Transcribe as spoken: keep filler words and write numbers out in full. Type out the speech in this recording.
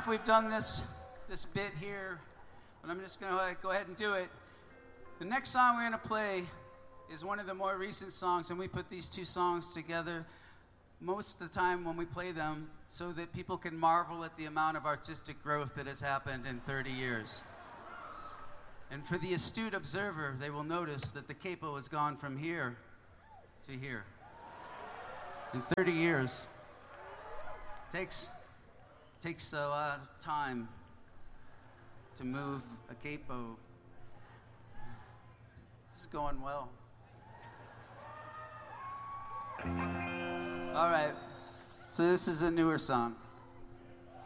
enough we've done this this bit here, but I'm just going to go ahead and do it. The next song we're going to play is one of the more recent songs, and we put these two songs together most of the time when we play them so that people can marvel at the amount of artistic growth that has happened in thirty years. And for the astute observer, they will notice that the capo has gone from here to here. In thirty years. Takes, takes a lot of time to move a capo. This is going well. All right, so this is a newer song.